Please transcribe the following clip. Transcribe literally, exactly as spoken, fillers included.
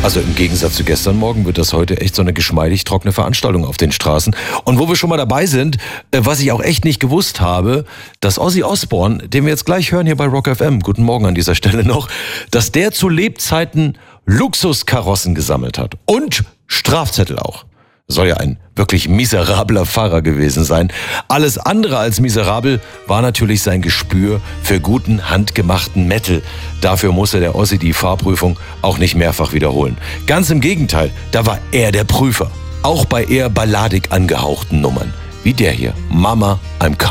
Also im Gegensatz zu gestern Morgen wird das heute echt so eine geschmeidig trockene Veranstaltung auf den Straßen. Und wo wir schon mal dabei sind, was ich auch echt nicht gewusst habe, dass Ozzy Osbourne, den wir jetzt gleich hören hier bei Rock F M, guten Morgen an dieser Stelle noch, dass der zu Lebzeiten Luxuskarossen gesammelt hat und Strafzettel auch. Soll ja ein wirklich miserabler Fahrer gewesen sein. Alles andere als miserabel war natürlich sein Gespür für guten, handgemachten Metal. Dafür musste der Ozzy die Fahrprüfung auch nicht mehrfach wiederholen. Ganz im Gegenteil, da war er der Prüfer. Auch bei eher balladig angehauchten Nummern. Wie der hier, Mama, I'm coming.